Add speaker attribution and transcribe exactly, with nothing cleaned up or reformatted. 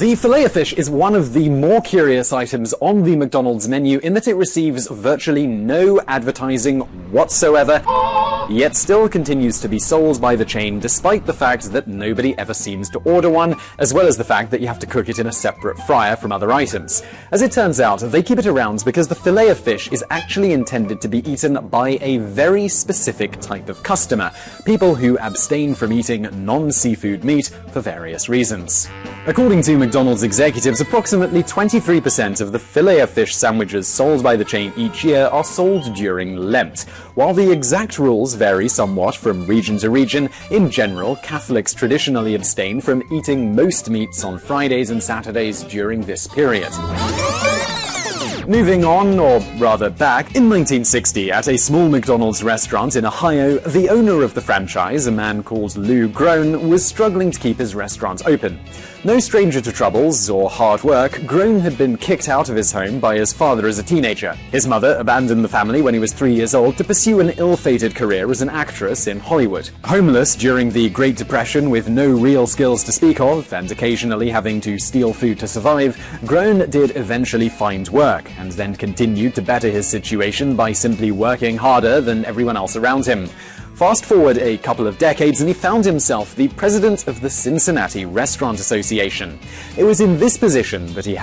Speaker 1: The Filet-O-Fish is one of the more curious items on the McDonald's menu in that it receives virtually no advertising whatsoever, yet still continues to be sold by the chain despite the fact that nobody ever seems to order one, as well as the fact that you have to cook it in a separate fryer from other items. As it turns out, they keep it around because the Filet-O-Fish is actually intended to be eaten by a very specific type of customer, people who abstain from eating non-seafood meat for various reasons. According to McDonald's executives, approximately twenty-three percent of the Filet-O-Fish sandwiches sold by the chain each year are sold during Lent. While the exact rules vary somewhat from region to region, in general, Catholics traditionally abstain from eating most meats on Fridays and Saturdays during this period. Moving on, or rather back, in nineteen sixty, at a small McDonald's restaurant in Ohio, the owner of the franchise, a man called Lou Groen, was struggling to keep his restaurant open. No stranger to troubles or hard work, Groen had been kicked out of his home by his father as a teenager. His mother abandoned the family when he was three years old to pursue an ill-fated career as an actress in Hollywood. Homeless during the Great Depression with no real skills to speak of, and occasionally having to steal food to survive, Groen did eventually find work, and then continued to better his situation by simply working harder than everyone else around him. Fast forward a couple of decades and he found himself the president of the Cincinnati Restaurant Association. It was in this position that he